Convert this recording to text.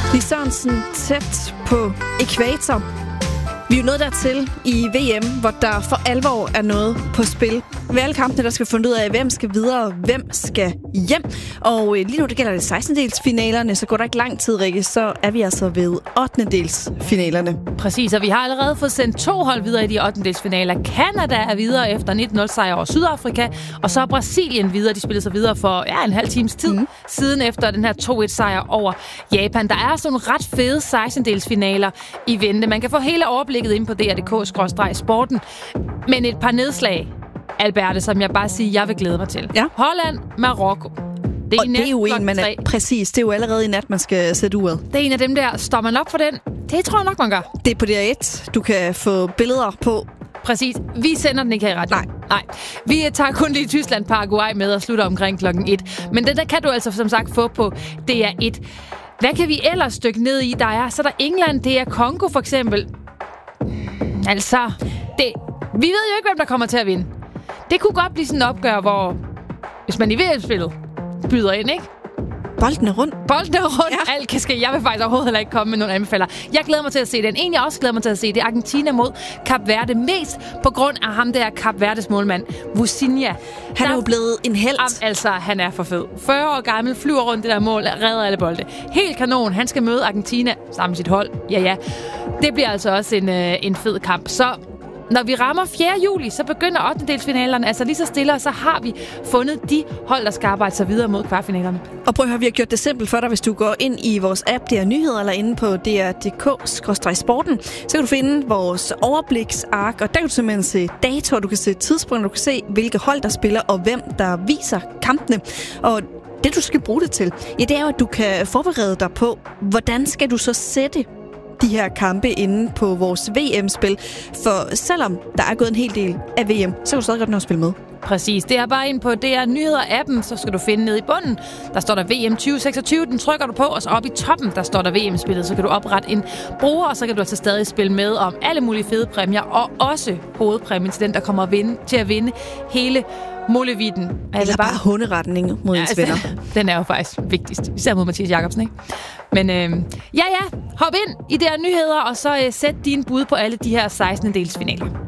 Lis Sørensen tæt på ækvator. Vi er jo nået dertil i VM, hvor der for alvor er noget på spil. Ved alle kampene, der skal finde ud af, hvem skal videre, hvem skal hjem. Og lige nu, det gælder det 16-delsfinalerne, så går der ikke lang tid, Rikke, så er vi altså ved 8-delsfinalerne. Præcis, og vi har allerede fået sendt 2 hold videre i de 8-delsfinaler. Canada er videre efter 19-0-sejr over Sydafrika, og så er Brasilien videre. De spiller sig videre for en halv times tid siden efter den her 2-1-sejr over Japan. Der er sådan nogle ret fede 16-delsfinaler i vente. Man kan få hele overblikket ind på dr.dk/sporten, men et par nedslag, Alberte, som jeg bare siger, jeg vil glæde mig til. Ja. Holland, Marokko. Det er jo en, man er, præcis, det er jo allerede i nat, man skal sætte uret. Det er en af dem der, står man op for den? Det tror jeg nok, man gør. Det er på DR1, du kan få billeder på. Præcis. Vi sender den ikke her i radio. Nej. Vi tager kun lige Tyskland, Paraguay med og slutter omkring 1:00. Men den der kan du altså som sagt få på DR1. Hvad kan vi ellers stykke ned i? Så er der England, det er Kongo for eksempel. Altså, vi ved jo ikke, hvem der kommer til at vinde. Det kunne godt blive sådan en opgør, hvor hvis man i VM-spillet byder ind, ikke? Bolden er rundt. Ja. Alt kan ske. Jeg vil faktisk overhovedet heller ikke komme med nogle anbefaler. Jeg glæder mig til at se den. En, jeg også glæder mig til at se, det er Argentina mod Kap Verde. Mest på grund af ham der Kap Verdes målmand, Vucinic. Han er jo blevet en helt. Altså, han er for fed. 40 år gammel, flyver rundt det der mål, redder alle bolde. Helt kanon. Han skal møde Argentina sammen med sit hold. Ja. Det bliver altså også en fed kamp. Så når vi rammer 4. juli, så begynder 8-delsfinalerne. Altså lige så stille, og så har vi fundet de hold, der skal arbejde sig videre mod kvartfinalerne. Og prøv at høre, vi har gjort det simpelt for dig, hvis du går ind i vores app, DR Nyheder, eller inde på dr.dk/sporten, så kan du finde vores overbliksark, og der kan du simpelthen se datoer, du kan se tidspunkter, du kan se, hvilke hold, der spiller, og hvem, der viser kampene. Og det, du skal bruge det til, det er jo, at du kan forberede dig på, hvordan skal du så sætte de her kampe inde på vores VM-spil. For selvom der er gået en hel del af VM, så kan du stadig godt nå at spille med. Præcis. Det er bare ind på DR Nyheder-appen, så skal du finde nede i bunden. Der står der VM 2026, den trykker du på, og så oppe i toppen, der står der VM-spillet. Så kan du oprette en bruger, og så kan du altså stadig spille med om alle mulige fede præmier, og også hovedpræmien til den, der kommer til at vinde hele målevitten. Eller bare hunderetning mod ens venner. Den er jo faktisk vigtigst. Især mod Mathias Jacobsen, ikke? Men hop ind i DR Nyheder, og så sæt dine bud på alle de her 16-delsfinaler.